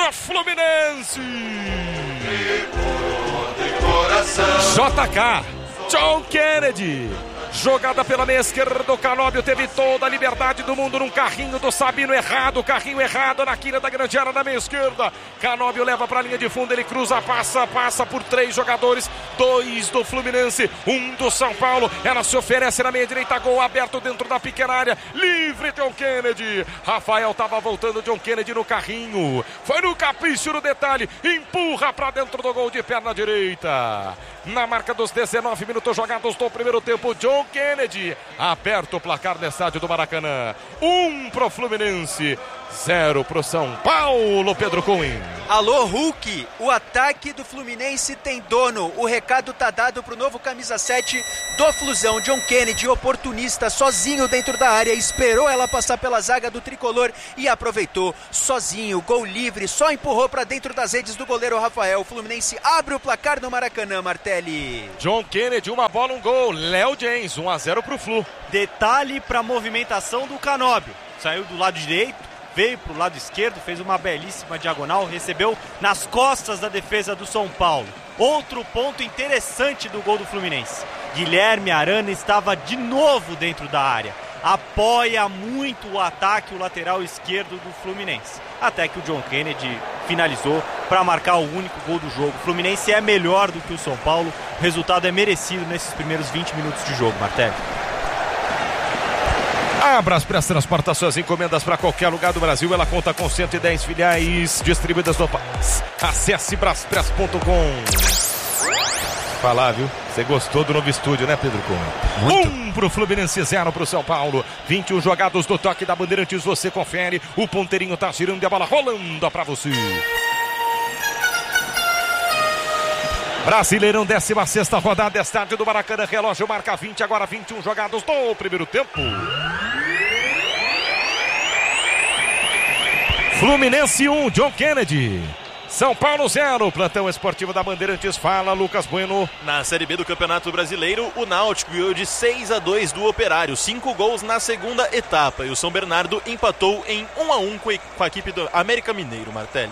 do Fluminense. JK, John Kennedy. Jogada pela meia esquerda, o Canóbio teve toda a liberdade do mundo num carrinho do Sabino errado, carrinho errado na quina da grande área da meia esquerda. Canóbio leva para a linha de fundo, ele cruza, passa por 3 jogadores, 2 do Fluminense, 1 do São Paulo. Ela se oferece na meia direita, gol aberto dentro da pequena área, livre John Kennedy. Rafael estava voltando, John Kennedy no carrinho, foi no capricho no detalhe, empurra para dentro do gol de perna direita. Na marca dos 19 minutos jogados do primeiro tempo, John Kennedy aperta o placar no estádio do Maracanã. 1 pro Fluminense, 0 pro São Paulo, Pedro Cunha. Alô, Hulk, o ataque do Fluminense tem dono. O recado tá dado pro novo camisa 7 do Flusão. John Kennedy, oportunista, sozinho dentro da área, esperou ela passar pela zaga do tricolor e aproveitou sozinho, gol livre, só empurrou pra dentro das redes do goleiro Rafael. O Fluminense abre o placar no Maracanã, Martelli. John Kennedy, uma bola, um gol. Léo James, 1-0 pro Flu. Detalhe pra movimentação do Canóbio. Saiu do lado direito, veio pro lado esquerdo, fez uma belíssima diagonal, recebeu nas costas da defesa do São Paulo. Outro ponto interessante do gol do Fluminense. Guilherme Arana estava de novo dentro da área. Apoia muito o ataque, o lateral esquerdo do Fluminense. Até que o John Kennedy finalizou para marcar o único gol do jogo. O Fluminense é melhor do que o São Paulo. O resultado é merecido nesses primeiros 20 minutos de jogo, Martelli. A Braspress transporta suas encomendas para qualquer lugar do Brasil. Ela conta com 110 filiais distribuídas no país. Acesse braspress.com. Falar, viu? Você gostou do novo estúdio, né, Pedro Cunha? 1 pro Fluminense, 0 pro São Paulo. 21 jogados do toque da Bandeirantes, você confere. O ponteirinho tá girando e a bola rolando pra você. Brasileirão, 16ª rodada, estádio do Maracanã, relógio marca 20, agora 21 jogados do primeiro tempo. Fluminense 1, John Kennedy. São Paulo 0, plantão esportivo da Bandeirantes, fala Lucas Bueno. Na Série B do Campeonato Brasileiro, o Náutico ganhou de 6-2 do Operário, 5 gols na segunda etapa, e o São Bernardo empatou em 1-1 com a equipe do América Mineiro, Martelli.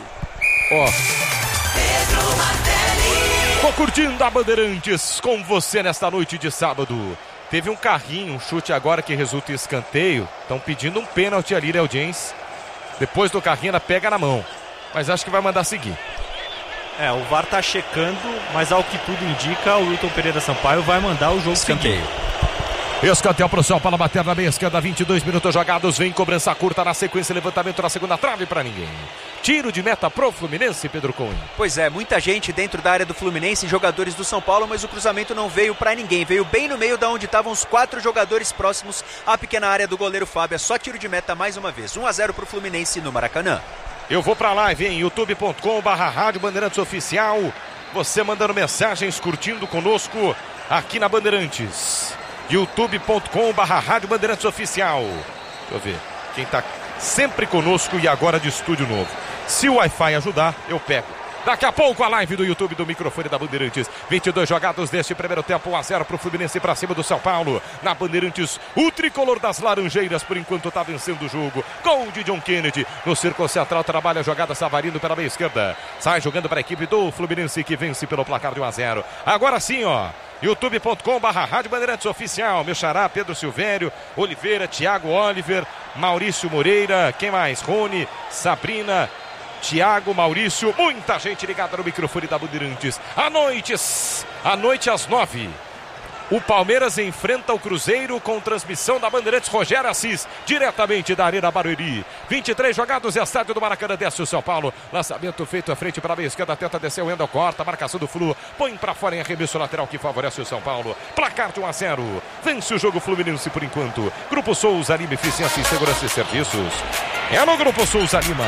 Tô curtindo a Bandeirantes com você nesta noite de sábado. Teve um carrinho, um chute agora que resulta em escanteio, estão pedindo um pênalti ali, Léo James. Depois do carrinho ela pega na mão, mas acho que vai mandar seguir. O VAR tá checando, mas ao que tudo indica, o Wilton Pereira Sampaio vai mandar o jogo seguir. Escanteio pro São Paulo, bater na meia esquerda, 22 minutos jogados, vem cobrança curta na sequência, levantamento na segunda trave para ninguém. Tiro de meta pro Fluminense, Pedro Cunha. Pois é, muita gente dentro da área do Fluminense, jogadores do São Paulo, mas o cruzamento não veio pra ninguém, veio bem no meio da onde estavam os 4 jogadores próximos à pequena área do goleiro Fábio. É só tiro de meta mais uma vez, 1-0 pro Fluminense no Maracanã. Eu vou pra live em youtube.com/Rádio Bandeirantes Oficial. Você mandando mensagens, curtindo conosco aqui na Bandeirantes. youtube.com/Rádio Bandeirantes Oficial. Deixa eu ver quem tá sempre conosco e agora de estúdio novo. Se o Wi-Fi ajudar, eu pego. Daqui a pouco a live do YouTube do microfone da Bandeirantes. 22 jogados deste primeiro tempo, 1-0 pro Fluminense pra cima do São Paulo. Na Bandeirantes, o tricolor das Laranjeiras por enquanto tá vencendo o jogo. Gol de John Kennedy. No círculo central trabalha a jogada Savarino pela meia esquerda. Sai jogando para a equipe do Fluminense que vence pelo placar de 1-0. Agora sim, youtube.com/Rádio Bandeirantes Oficial. Meu xará, Pedro Silvério, Oliveira, Thiago Oliver, Maurício Moreira, quem mais? Rony, Sabrina, Thiago, Maurício, muita gente ligada no microfone da Bandeirantes. À noite às 9. O Palmeiras enfrenta o Cruzeiro com transmissão da Bandeirantes, Rogério Assis, diretamente da Arena Barueri. 23 jogados, estádio do Maracanã, desce o São Paulo. Lançamento feito à frente para a meia esquerda, tenta descer o Wendel, corta, marcação do Flu, põe para fora em arremesso lateral que favorece o São Paulo. Placar de 1-0, vence o jogo Fluminense por enquanto. Grupo Souza Lima, eficiência em segurança e serviços. É no Grupo Souza Lima.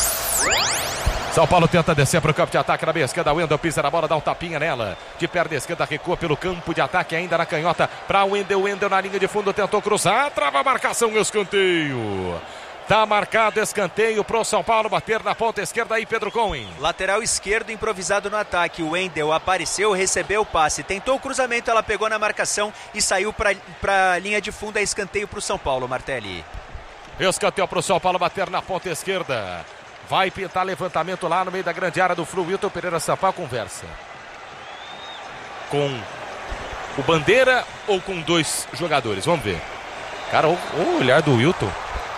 São Paulo tenta descer para o campo de ataque na meia esquerda. Wendel pisa na bola, dá um tapinha nela. De perna esquerda, recua pelo campo de ataque ainda na canhota. Para Wendel. Wendel na linha de fundo, tentou cruzar. Trava a marcação, escanteio. Tá marcado escanteio pro São Paulo bater na ponta esquerda aí, Pedro Cohen. Lateral esquerdo improvisado no ataque. O Wendel apareceu, recebeu o passe. Tentou o cruzamento, ela pegou na marcação e saiu pra linha de fundo. É escanteio pro São Paulo, Martelli. Escanteio pro São Paulo bater na ponta esquerda. Vai pintar levantamento lá no meio da grande área do Flu. Wilton Pereira Sampaio conversa com o Bandeira ou com 2 jogadores. Vamos ver. Cara, o olhar do Wilton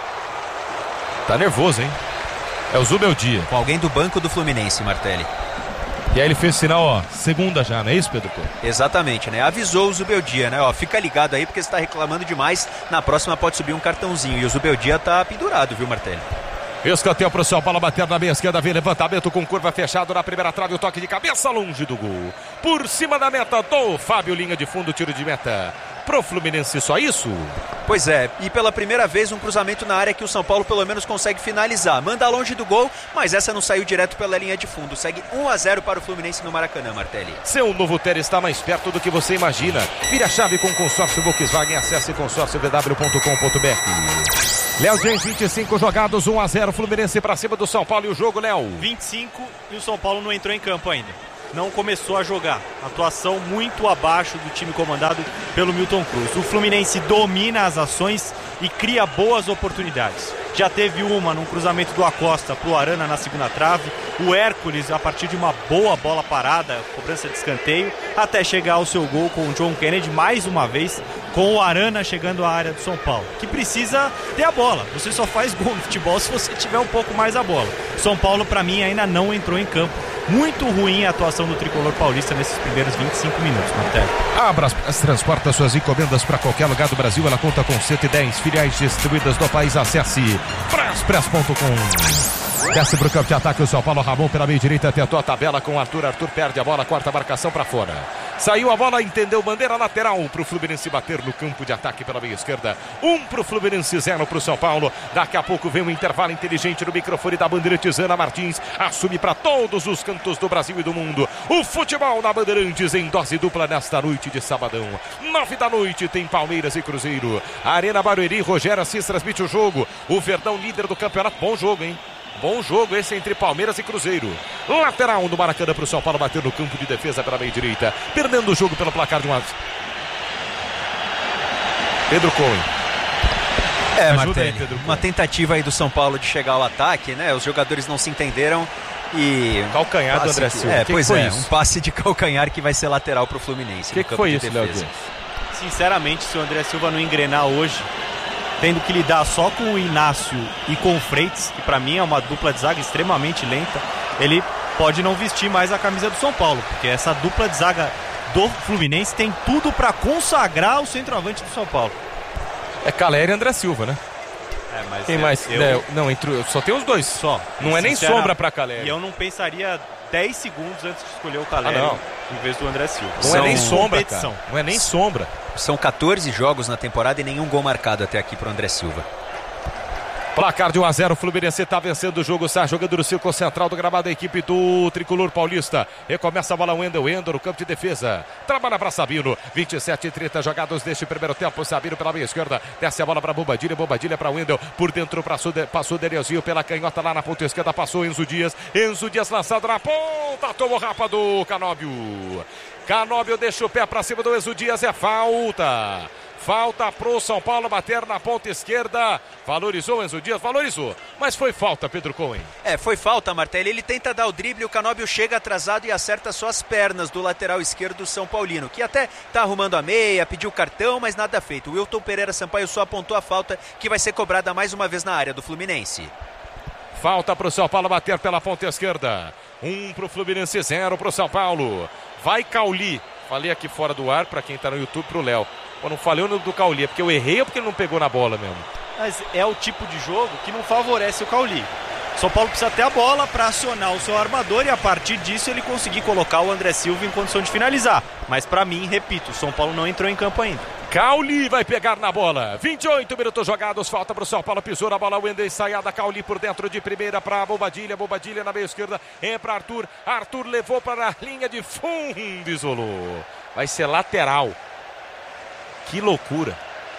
tá nervoso, hein? É o Zubeldia. Com alguém do banco do Fluminense, Martelli. E aí ele fez sinal, ó, segunda já, não é isso, Pedro? Exatamente, né? Avisou o Zubeldia, né? Ó, fica ligado aí porque você tá reclamando demais. Na próxima pode subir um cartãozinho. E o Zubeldia tá pendurado, viu, Martelli? Escanteio pro São Paulo, bater na meia esquerda, vem levantamento com curva fechado na primeira trave, o toque de cabeça longe do gol. Por cima da meta do Fábio, linha de fundo, tiro de meta. Pro Fluminense, só isso? Pois é, e pela primeira vez um cruzamento na área que o São Paulo pelo menos consegue finalizar. Manda longe do gol, mas essa não saiu direto pela linha de fundo. Segue 1-0 para o Fluminense no Maracanã, Martelli. Seu novo Ter está mais perto do que você imagina. Vire a chave com o consórcio Volkswagen, acesse consórciovw.com.br. Léo James, 25 jogados, 1-0, Fluminense para cima do São Paulo. E o jogo, Léo? 25 e o São Paulo não entrou em campo ainda. Não começou a jogar. Atuação muito abaixo do time comandado pelo Milton Cruz. O Fluminense domina as ações e cria boas oportunidades. Já teve uma num cruzamento do Acosta pro Arana na segunda trave. O Hércules, a partir de uma boa bola parada, cobrança de escanteio, até chegar ao seu gol com o John Kennedy, mais uma vez, com o Arana chegando à área do São Paulo, que precisa ter a bola. Você só faz gol no futebol se você tiver um pouco mais a bola. São Paulo, para mim, ainda não entrou em campo. Muito ruim a atuação do tricolor paulista nesses primeiros 25 minutos, Martelli. A Braspress transporta suas encomendas para qualquer lugar do Brasil. Ela conta com 110 filiais distribuídas no país. Acesse braspress.com. Desce para o campo de ataque o São Paulo. Ramon pela meia direita, tentou a tabela com o Arthur. Arthur perde a bola, quarta marcação para fora. Saiu a bola, entendeu, bandeira lateral para o Fluminense bater no campo de ataque pela meia esquerda. 1 para o Fluminense, 0 para o São Paulo. Daqui a pouco vem um intervalo inteligente no microfone da Bandeirantes. Ana Martins assume para todos os cantos do Brasil e do mundo. O futebol na Bandeirantes em dose dupla nesta noite de sabadão. 9 da noite tem Palmeiras e Cruzeiro. A Arena Barueri, Rogério Assis transmite o jogo. O Verdão líder do campeonato. Bom jogo, hein? Bom jogo esse entre Palmeiras e Cruzeiro. Lateral do Maracanã para o São Paulo bater no campo de defesa pela meia direita. Perdendo o jogo pelo placar de 1-0. Pedro Cohen. Martelli, uma tentativa aí do São Paulo de chegar ao ataque, né? Os jogadores não se entenderam e... Calcanhar do André Silva. Um passe de calcanhar que vai ser lateral para o Fluminense. O que foi isso, Léo Dias? Sinceramente, se o André Silva não engrenar hoje, tendo que lidar só com o Inácio e com o Freitas, que para mim é uma dupla de zaga extremamente lenta, ele pode não vestir mais a camisa do São Paulo, porque essa dupla de zaga do Fluminense tem tudo para consagrar o centroavante do São Paulo. É Caleri e André Silva, né? Mas quem mais? Não, só tem os dois. Só. Não é nem sombra para Caleri. E eu não pensaria 10 segundos antes de escolher o Caleri em vez do André Silva. Não é nem sombra, cara. Não é nem sombra. São 14 jogos na temporada e nenhum gol marcado até aqui para o André Silva. Placar de 1-0, o Fluminense está vencendo o jogo, está jogando no círculo central do gramado da equipe do Tricolor Paulista. Recomeça a bola, Wendel no campo de defesa. Trabalha para Sabino, 27 e 30 jogados neste primeiro tempo. Sabino pela meia esquerda, desce a bola para Bobadilha, Bobadilha para Wendel. Por dentro passou Deriozinho pela canhota lá na ponta esquerda, passou Enzo Dias lançado na ponta, tomou rapa do Canóbio. Canóbio deixa o pé para cima do Enzo Dias, é falta. Falta pro São Paulo bater na ponta esquerda. Valorizou o Enzo Dias, valorizou. Mas foi falta, Pedro Cohen. Foi falta, Martelli. Ele tenta dar o drible, o Canóbio chega atrasado e acerta só as pernas do lateral esquerdo do São Paulino, que até tá arrumando a meia, pediu cartão, mas nada feito. O Wilton Pereira Sampaio só apontou a falta, que vai ser cobrada mais uma vez na área do Fluminense. Falta pro São Paulo bater pela ponta esquerda. 1 pro Fluminense, 0 pro São Paulo. Vai Cauli. Falei aqui fora do ar, para quem tá no YouTube, pro Léo. Eu não falei o do Cauli, é porque eu errei ou porque ele não pegou na bola mesmo? Mas é o tipo de jogo que não favorece o Cauli. São Paulo precisa ter a bola para acionar o seu armador e a partir disso ele conseguir colocar o André Silva em condição de finalizar. Mas para mim, repito, o São Paulo não entrou em campo ainda. Cauli vai pegar na bola. 28 minutos jogados, falta para o São Paulo, pisou na bola, Wendel ensaiada, Cauli por dentro de primeira para Bobadilha, Bobadilha na meia esquerda, para Arthur, Arthur levou para a linha de fundo, isolou. Vai ser lateral. Que loucura.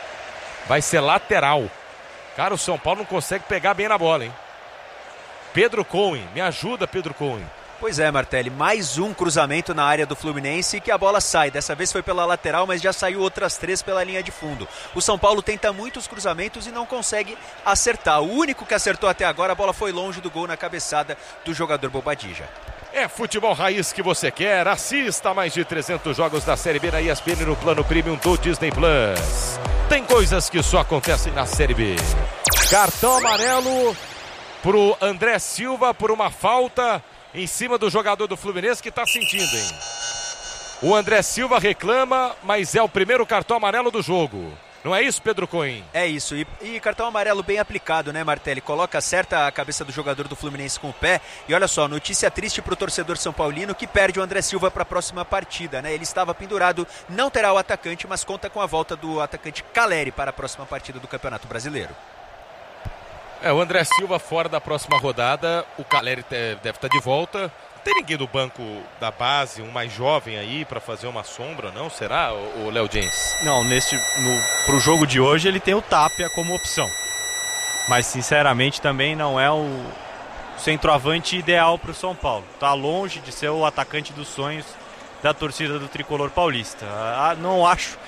Vai ser lateral. Cara, o São Paulo não consegue pegar bem na bola, hein? Pedro Cohen, me ajuda, Pedro Cohen. Pois é, Martelli, mais um cruzamento na área do Fluminense que a bola sai. Dessa vez foi pela lateral, mas já saiu outras 3 pela linha de fundo. O São Paulo tenta muitos cruzamentos e não consegue acertar. O único que acertou até agora, a bola foi longe do gol na cabeçada do jogador Bobadilla. É futebol raiz que você quer? Assista a mais de 300 jogos da Série B na ESPN no plano Premium do Disney Plus. Tem coisas que só acontecem na Série B. Cartão amarelo pro André Silva por uma falta em cima do jogador do Fluminense que está sentindo, hein? O André Silva reclama, mas é o primeiro cartão amarelo do jogo. Não é isso, Pedro Coim? É isso, e cartão amarelo bem aplicado, né, Martelli? Acerta a cabeça do jogador do Fluminense com o pé. E olha só, notícia triste para o torcedor São Paulino que perde o André Silva para a próxima partida, né? Ele estava pendurado, não terá o atacante, mas conta com a volta do atacante Caleri para a próxima partida do Campeonato Brasileiro. O André Silva fora da próxima rodada, o Caleri deve estar de volta. Não tem ninguém do banco da base, um mais jovem aí para fazer uma sombra, não? Será, o Léo James? Não, pro jogo de hoje ele tem o Tapia como opção. Mas sinceramente também não é o centroavante ideal para o São Paulo. Está longe de ser o atacante dos sonhos da torcida do Tricolor Paulista. Não acho